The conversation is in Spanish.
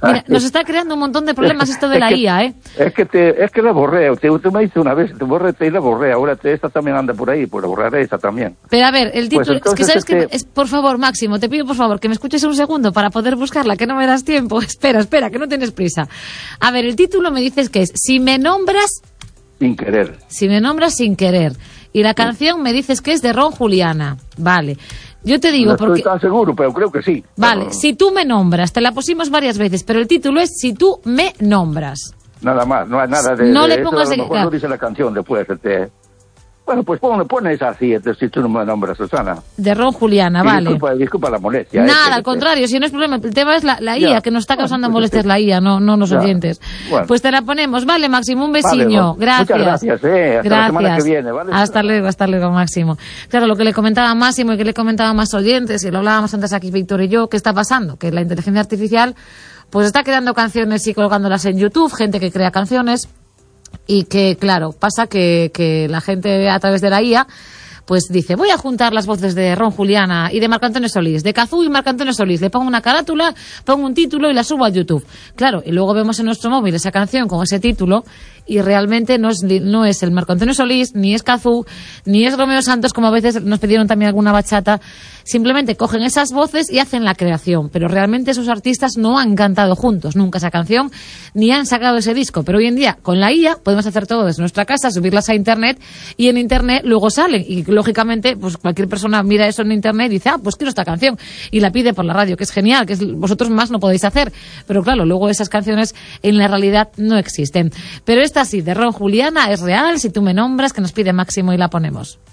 Mira, nos está creando un montón de problemas esto de la IA, ¿eh? Es que la borré. Usted me dice una vez, te borré y la borré. Ahora esta también anda por ahí, pues la borraré esa también. Pero a ver, el título, Pues es que sabes que... por favor, Máximo, te pido por favor que me escuches un segundo para poder buscarla, que no me das tiempo. Espera, que no tienes prisa. A ver, el título me dices que es Si me nombras... Sin querer. Si me nombras sin querer. Y la canción me dices que es de Ron Juliana. Vale. Yo te digo no porque... estoy tan seguro, pero creo que sí. Vale, pero... Si tú me nombras, te la pusimos varias veces, pero el título es Si tú me nombras. Nada más, no hay nada de... No de le eso, pongas a lo mejor de... no dice la canción después. Bueno, pues pones así, si tú no me nombras, Susana. De Ron Juliana, Y vale. Disculpa la molestia. Nada, al contrario, si no es problema. El tema es la IA, que nos está causando molestias la IA, no los oyentes. Bueno. Pues te la ponemos, vale, Máximo, un besiño. Vale, gracias. Muchas gracias, hasta la semana que viene, ¿vale? Hasta luego, Máximo. Claro, lo que le comentaba a Máximo y que le comentaba a más oyentes, y lo hablábamos antes aquí Víctor y yo, ¿qué está pasando? Que la inteligencia artificial pues está creando canciones y colgándolas en YouTube, gente que crea canciones. Y que, claro, pasa que la gente a través de la IA pues dice, voy a juntar las voces de Ron Juliana y de Marco Antonio Solís, de Cazú y Marco Antonio Solís, le pongo una carátula, pongo un título y la subo a YouTube. Claro, y luego vemos en nuestro móvil esa canción con ese título y realmente no es el Marco Antonio Solís, ni es Cazú, ni es Romeo Santos, como a veces nos pidieron también alguna bachata. Simplemente cogen esas voces y hacen la creación, pero realmente esos artistas no han cantado juntos nunca esa canción, ni han sacado ese disco. Pero hoy en día, con la IA, podemos hacer todo desde nuestra casa, subirlas a Internet, y en Internet luego salen. Y lógicamente, pues cualquier persona mira eso en Internet y dice, pues quiero esta canción, y la pide por la radio, que es genial, que vosotros más no podéis hacer. Pero claro, luego esas canciones en la realidad no existen. Pero esta sí, de Ron Juliana, es real, Si tú me nombras, que nos pide Máximo y la ponemos.